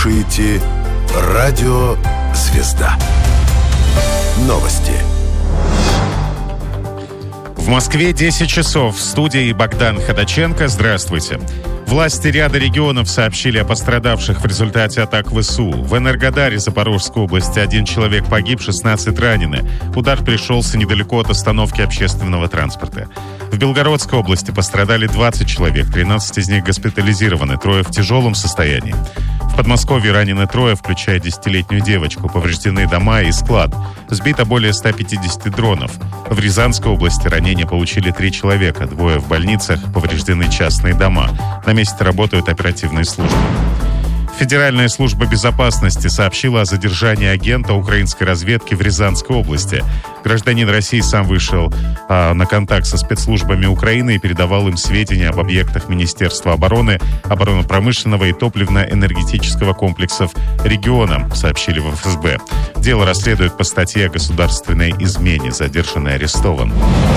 слушаете «Радио Звезда». Новости. В Москве 10 часов. В студии Богдан Ходаченко. Здравствуйте. Власти ряда регионов сообщили о пострадавших в результате атак ВСУ. В Энергодаре Запорожской области 1 человек погиб, 16 ранены. Удар пришелся недалеко от остановки общественного транспорта. В Белгородской области пострадали 20 человек, 13 из них госпитализированы, 3 в тяжелом состоянии. В Подмосковье ранены 3, включая 10-летнюю девочку. Повреждены дома и склад. Сбито более 150 дронов. В Рязанской области ранения получили 3 человека, 2 в больницах, повреждены частные дома. На месте работают оперативные службы. Федеральная служба безопасности сообщила о задержании агента украинской разведки в Рязанской области. Гражданин России сам вышел на контакт со спецслужбами Украины и передавал им сведения об объектах Министерства обороны, оборонно-промышленного и топливно-энергетического комплексов региона, сообщили в ФСБ. Дело расследуют по статье о государственной измене. Задержанный арестован.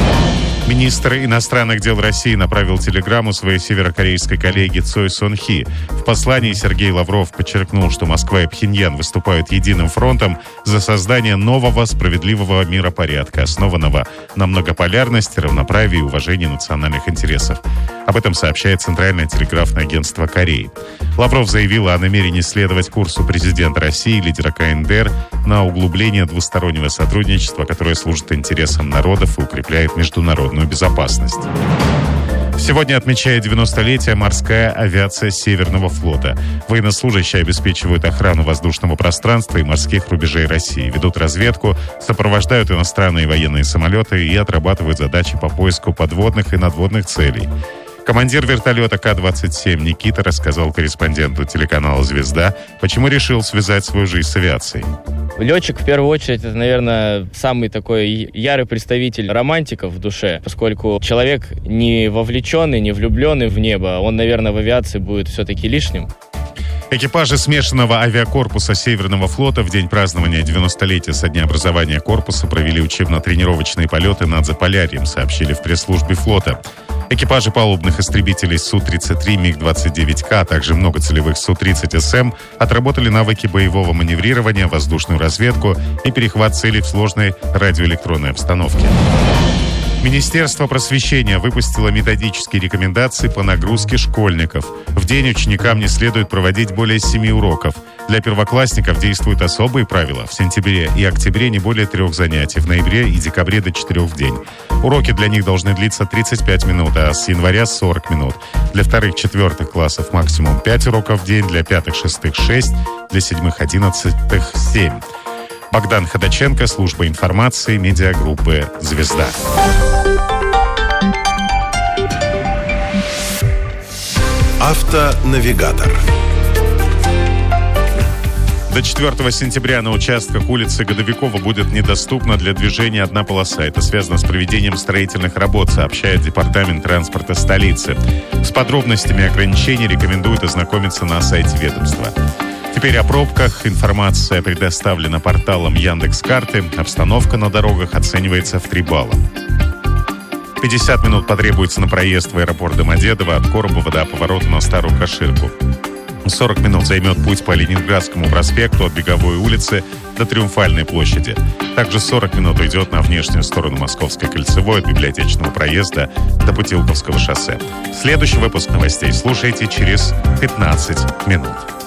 Министр иностранных дел России направил телеграмму своей северокорейской коллеге Цой Сон Хи. В послании Сергей Лавров подчеркнул, что Москва и Пхеньян выступают единым фронтом за создание нового справедливого миропорядка, основанного на многополярности, равноправии и уважении национальных интересов. Об этом сообщает Центральное телеграфное агентство Кореи. Лавров заявил о намерении следовать курсу президента России, лидера КНДР, на углубление двустороннего сотрудничества, которое служит интересам народов и укрепляет международную безопасность. Сегодня отмечает 90-летие морская авиация Северного флота. Военнослужащие обеспечивают охрану воздушного пространства и морских рубежей России, ведут разведку, сопровождают иностранные военные самолеты и отрабатывают задачи по поиску подводных и надводных целей. Командир вертолета К-27 Никита рассказал корреспонденту телеканала «Звезда», почему решил связать свою жизнь с авиацией. Летчик, в первую очередь, это, наверное, самый такой ярый представитель романтиков в душе, поскольку человек не вовлеченный, не влюбленный в небо, он, наверное, в авиации будет все-таки лишним. Экипажи смешанного авиакорпуса Северного флота в день празднования 90-летия со дня образования корпуса провели учебно-тренировочные полеты над Заполярьем, сообщили в пресс-службе флота. Экипажи палубных истребителей Су-33, МиГ-29К, а также многоцелевых Су-30СМ отработали навыки боевого маневрирования, воздушную разведку и перехват целей в сложной радиоэлектронной обстановке. Министерство просвещения выпустило методические рекомендации по нагрузке школьников. В день ученикам не следует проводить более 7 уроков. Для первоклассников действуют особые правила. В сентябре и октябре не более 3 занятий, в ноябре и декабре до 4 в день. Уроки для них должны длиться 35 минут, а с января 40 минут. Для 2-4 классов максимум 5 уроков в день, для 5-6 6, для 7-11 7. Богдан Ходаченко, служба информации, медиагруппы «Звезда». Автонавигатор. До 4 сентября на участках улицы Годовикова будет недоступна для движения одна полоса. Это связано с проведением строительных работ, сообщает Департамент транспорта столицы. С подробностями ограничений рекомендуют ознакомиться на сайте ведомства. Теперь о пробках. Информация предоставлена порталом Яндекс.Карты. Обстановка на дорогах оценивается в 3 балла. 50 минут потребуется на проезд в аэропорт Домодедово от Коробова до поворота на Старую Каширку. 40 минут займет путь по Ленинградскому проспекту от Беговой улицы до Триумфальной площади. Также 40 минут уйдет на внешнюю сторону Московской кольцевой от Библиотечного проезда до Путилковского шоссе. Следующий выпуск новостей слушайте через 15 минут.